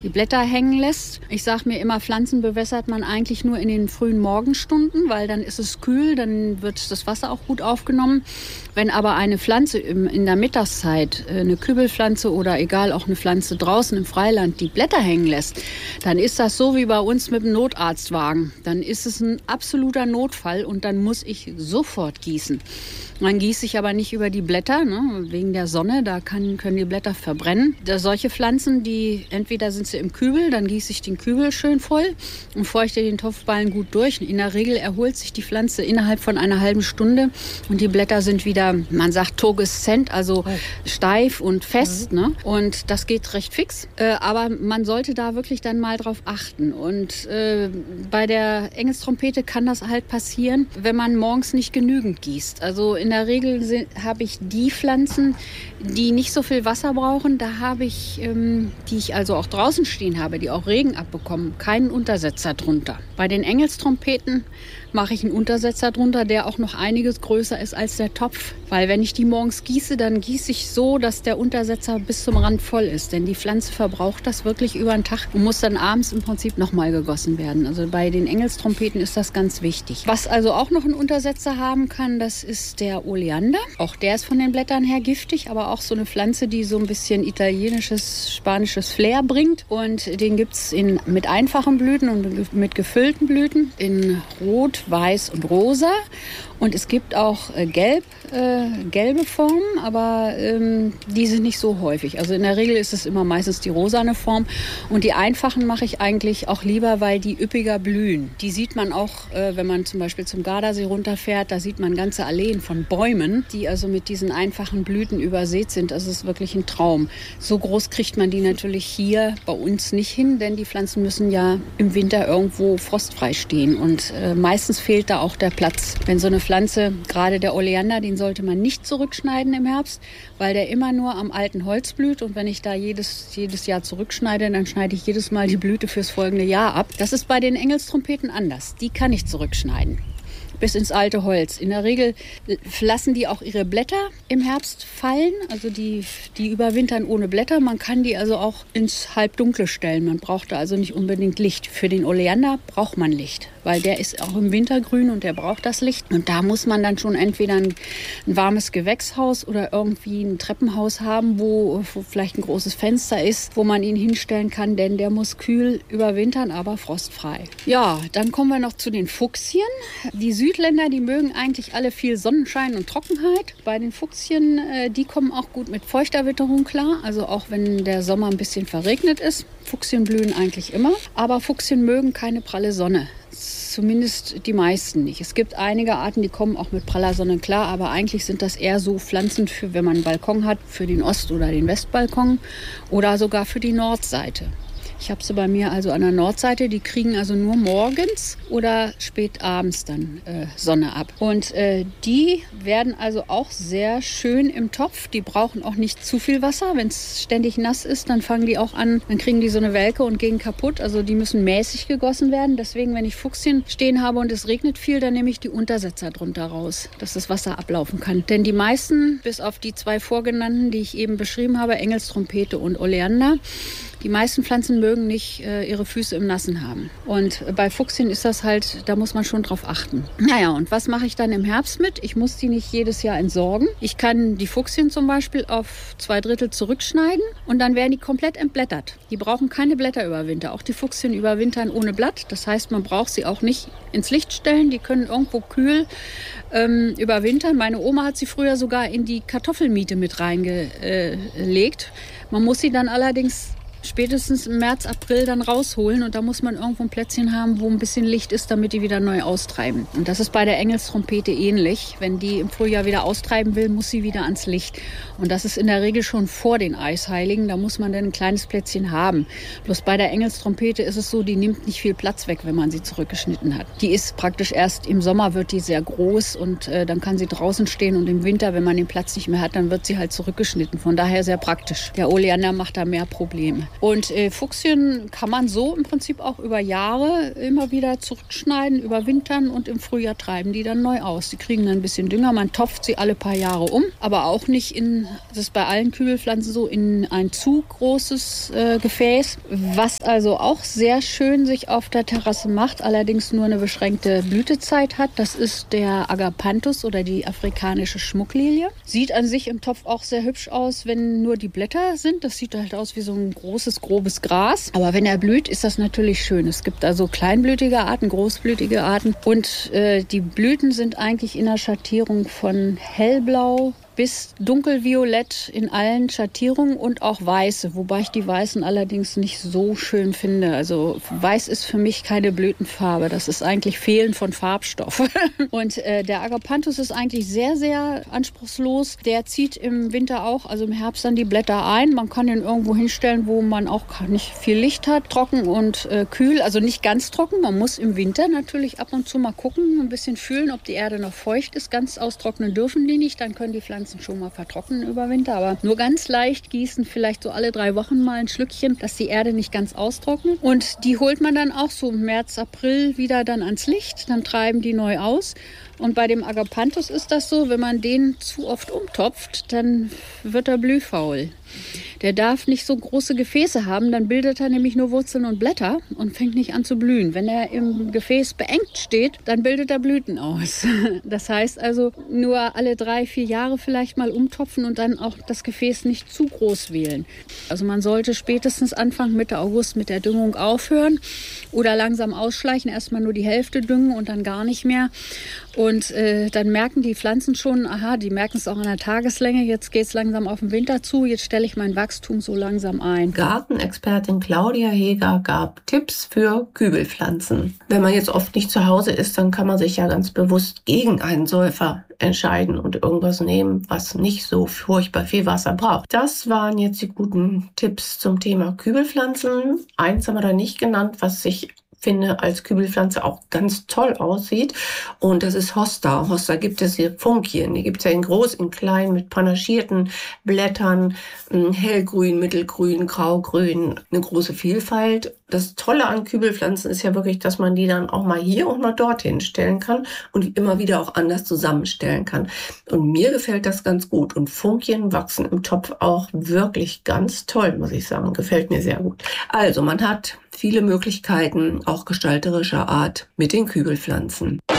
die Blätter hängen lässt. Ich sage mir immer, Pflanzen bewässert man eigentlich nur in den frühen Morgenstunden, weil dann ist es kühl, dann wird das Wasser auch gut aufgenommen. Wenn aber eine Pflanze in der Mittagszeit, eine Kübelpflanze oder egal, auch eine Pflanze draußen im Freiland, die Blätter hängen lässt, dann ist das so wie bei uns mit dem Notarztwagen. Dann ist es ein absoluter Notfall und dann muss ich sofort gießen. Man gießt sich aber nicht über die Blätter, ne, wegen der Sonne, da können die Blätter verbrennen. Solche Pflanzen, die entweder sind sie im Kübel, dann gieße ich den Kübel schön voll und feuchte den Topfballen gut durch. In der Regel erholt sich die Pflanze innerhalb von einer halben Stunde und die Blätter sind wieder, man sagt turgeszent, also steif und fest. Ne? Und das geht recht fix, aber man sollte da wirklich dann mal drauf achten. Und bei der Engelstrompete kann das halt passieren, wenn man morgens nicht genügend gießt. Also in der Regel habe ich die Pflanzen, die nicht so viel Wasser brauchen. Da habe ich, die ich also auch draußen stehen habe, die auch Regen abbekommen, keinen Untersetzer drunter. Bei den Engelstrompeten mache ich einen Untersetzer drunter, der auch noch einiges größer ist als der Topf. Weil wenn ich die morgens gieße, dann gieße ich so, dass der Untersetzer bis zum Rand voll ist. Denn die Pflanze verbraucht das wirklich über den Tag und muss dann abends im Prinzip nochmal gegossen werden. Also bei den Engelstrompeten ist das ganz wichtig. Was also auch noch einen Untersetzer haben kann, das ist der Oleander. Auch der ist von den Blättern her giftig, aber auch so eine Pflanze, die so ein bisschen italienisches, spanisches Flair bringt. Und den gibt es mit einfachen Blüten und mit gefüllten Blüten in Rot, Weiß und Rosa. Und es gibt auch gelbe Formen, aber die sind nicht so häufig. Also in der Regel ist es immer meistens die rosane Form. Und die einfachen mache ich eigentlich auch lieber, weil die üppiger blühen. Die sieht man auch, wenn man zum Beispiel zum Gardasee runterfährt. Da sieht man ganze Alleen von Bäumen, die also mit diesen einfachen Blüten übersät sind. Das ist wirklich ein Traum. So groß kriegt man die natürlich hier bei uns nicht hin, denn die Pflanzen müssen ja im Winter irgendwo frostfrei stehen. Und meistens fehlt da auch der Platz. Wenn so eine Pflanze, gerade der Oleander, den sollte man nicht zurückschneiden im Herbst, weil der immer nur am alten Holz blüht. Und wenn ich da jedes Jahr zurückschneide, dann schneide ich jedes Mal die Blüte fürs folgende Jahr ab. Das ist bei den Engelstrompeten anders. Die kann ich zurückschneiden. Bis ins alte Holz. In der Regel lassen die auch ihre Blätter im Herbst fallen. Also die überwintern ohne Blätter. Man kann die also auch ins Halbdunkle stellen. Man braucht da also nicht unbedingt Licht. Für den Oleander braucht man Licht, weil der ist auch im Winter grün und der braucht das Licht. Und da muss man dann schon entweder ein warmes Gewächshaus oder irgendwie ein Treppenhaus haben, wo vielleicht ein großes Fenster ist, wo man ihn hinstellen kann, denn der muss kühl überwintern, aber frostfrei. Ja, dann kommen wir noch zu den Fuchsien. Die Südländer, die mögen eigentlich alle viel Sonnenschein und Trockenheit. Bei den Fuchsien, die kommen auch gut mit feuchter Witterung klar, also auch wenn der Sommer ein bisschen verregnet ist. Fuchsien blühen eigentlich immer, aber Fuchsien mögen keine pralle Sonne. Zumindest die meisten nicht. Es gibt einige Arten, die kommen auch mit praller Sonne klar, aber eigentlich sind das eher so Pflanzen für, wenn man einen Balkon hat, für den Ost- oder den Westbalkon oder sogar für die Nordseite. Ich habe sie bei mir also an der Nordseite, die kriegen also nur morgens oder spät abends dann Sonne ab. Und die werden also auch sehr schön im Topf. Die brauchen auch nicht zu viel Wasser. Wenn es ständig nass ist, dann fangen die auch an, dann kriegen die so eine Welke und gehen kaputt. Also die müssen mäßig gegossen werden. Deswegen, wenn ich Fuchsien stehen habe und es regnet viel, dann nehme ich die Untersetzer drunter raus, dass das Wasser ablaufen kann. Denn die meisten, bis auf die zwei vorgenannten, die ich eben beschrieben habe, Engelstrompete und Oleander, die meisten Pflanzen mögen nicht ihre Füße im Nassen haben. Und bei Fuchsien ist das halt, da muss man schon drauf achten. Naja, und was mache ich dann im Herbst mit? Ich muss die nicht jedes Jahr entsorgen. Ich kann die Fuchsien zum Beispiel auf 2/3 zurückschneiden und dann werden die komplett entblättert. Die brauchen keine Blätter über Winter. Auch die Fuchsien überwintern ohne Blatt. Das heißt, man braucht sie auch nicht ins Licht stellen. Die können irgendwo kühl überwintern. Meine Oma hat sie früher sogar in die Kartoffelmiete mit reingelegt. Man muss sie dann allerdings spätestens im März, April dann rausholen und da muss man irgendwo ein Plätzchen haben, wo ein bisschen Licht ist, damit die wieder neu austreiben. Und das ist bei der Engelstrompete ähnlich. Wenn die im Frühjahr wieder austreiben will, muss sie wieder ans Licht. Und das ist in der Regel schon vor den Eisheiligen. Da muss man dann ein kleines Plätzchen haben. Bloß bei der Engelstrompete ist es so, die nimmt nicht viel Platz weg, wenn man sie zurückgeschnitten hat. Die ist praktisch erst im Sommer wird die sehr groß und dann kann sie draußen stehen und im Winter, wenn man den Platz nicht mehr hat, dann wird sie halt zurückgeschnitten. Von daher sehr praktisch. Der Oleander macht da mehr Probleme. Und Fuchsien kann man so im Prinzip auch über Jahre immer wieder zurückschneiden, überwintern und im Frühjahr treiben die dann neu aus. Die kriegen dann ein bisschen Dünger, man topft sie alle paar Jahre um, aber auch nicht das ist bei allen Kübelpflanzen so, in ein zu großes Gefäß. Was also auch sehr schön sich auf der Terrasse macht, allerdings nur eine beschränkte Blütezeit hat, das ist der Agapanthus oder die afrikanische Schmucklilie. Sieht an sich im Topf auch sehr hübsch aus, wenn nur die Blätter sind. Das sieht halt aus wie so ein großes, grobes Gras. Aber wenn er blüht, ist das natürlich schön. Es gibt also kleinblütige Arten, großblütige Arten. Und die Blüten sind eigentlich in der Schattierung von hellblau bis dunkelviolett in allen Schattierungen und auch weiße, wobei ich die weißen allerdings nicht so schön finde. Also weiß ist für mich keine Blütenfarbe, das ist eigentlich Fehlen von Farbstoff. Und der Agapanthus ist eigentlich sehr, sehr anspruchslos. Der zieht im Winter auch, also im Herbst dann die Blätter ein. Man kann ihn irgendwo hinstellen, wo man auch nicht viel Licht hat, trocken und kühl, also nicht ganz trocken. Man muss im Winter natürlich ab und zu mal gucken, ein bisschen fühlen, ob die Erde noch feucht ist. Ganz austrocknen dürfen die nicht, dann können die Pflanzen schon mal vertrocknen über Winter, aber nur ganz leicht gießen, vielleicht so alle 3 Wochen mal ein Schlückchen, dass die Erde nicht ganz austrocknet. Und die holt man dann auch so im März, April wieder dann ans Licht, dann treiben die neu aus. Und bei dem Agapanthus ist das so, wenn man den zu oft umtopft, dann wird er blühfaul. Der darf nicht so große Gefäße haben, dann bildet er nämlich nur Wurzeln und Blätter und fängt nicht an zu blühen. Wenn er im Gefäß beengt steht, dann bildet er Blüten aus. Das heißt also nur alle 3, 4 Jahre vielleicht mal umtopfen und dann auch das Gefäß nicht zu groß wählen. Also man sollte spätestens Anfang Mitte August mit der Düngung aufhören oder langsam ausschleichen, erstmal nur die Hälfte düngen und dann gar nicht mehr. Und dann merken die Pflanzen schon, aha, die merken es auch an der Tageslänge, jetzt geht es langsam auf den Winter zu, jetzt stelle ich mein Wachstum so langsam ein. Gartenexpertin Claudia Heger gab Tipps für Kübelpflanzen. Wenn man jetzt oft nicht zu Hause ist, dann kann man sich ja ganz bewusst gegen einen Säufer entscheiden und irgendwas nehmen, was nicht so furchtbar viel Wasser braucht. Das waren jetzt die guten Tipps zum Thema Kübelpflanzen. Eins haben wir da nicht genannt, was sich finde, als Kübelpflanze auch ganz toll aussieht. Und das ist Hosta. Hosta gibt es hier Funkien. Die gibt es ja in groß, in klein, mit panaschierten Blättern, hellgrün, mittelgrün, graugrün, eine große Vielfalt. Das Tolle an Kübelpflanzen ist ja wirklich, dass man die dann auch mal hier und mal dorthin stellen kann und immer wieder auch anders zusammenstellen kann. Und mir gefällt das ganz gut. Und Funkien wachsen im Topf auch wirklich ganz toll, muss ich sagen. Gefällt mir sehr gut. Also man hat viele Möglichkeiten, auch gestalterischer Art, mit den Kübelpflanzen.